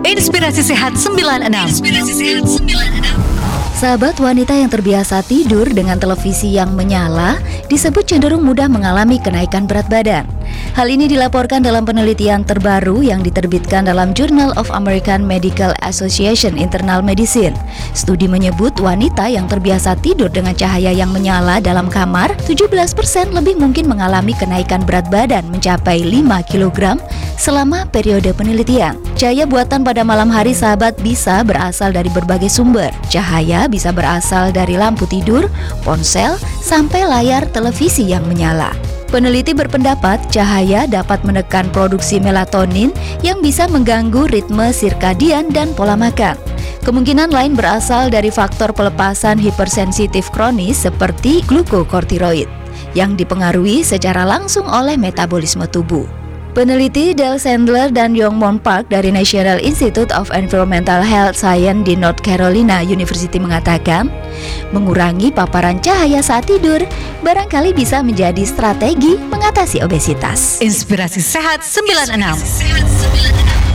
Inspirasi Sehat 96. Sahabat, wanita yang terbiasa tidur dengan televisi yang menyala disebut cenderung mudah mengalami kenaikan berat badan. Hal ini dilaporkan dalam penelitian terbaru yang diterbitkan dalam Journal of American Medical Association Internal Medicine. Studi menyebut wanita yang terbiasa tidur dengan cahaya yang menyala dalam kamar 17% lebih mungkin mengalami kenaikan berat badan mencapai 5 kg selama periode penelitian. Cahaya buatan pada malam hari, sahabat, bisa berasal dari berbagai sumber. Cahaya bisa berasal dari lampu tidur, ponsel, sampai layar televisi yang menyala. Peneliti berpendapat cahaya dapat menekan produksi melatonin yang bisa mengganggu ritme sirkadian dan pola makan. Kemungkinan lain berasal dari faktor pelepasan hipersensitif kronis seperti glukokortikoid yang dipengaruhi secara langsung oleh metabolisme tubuh. Peneliti Dale Sandler dan Yong-Mon Park dari National Institute of Environmental Health Science di North Carolina University mengatakan, mengurangi paparan cahaya saat tidur barangkali bisa menjadi strategi mengatasi obesitas. Inspirasi Sehat 96.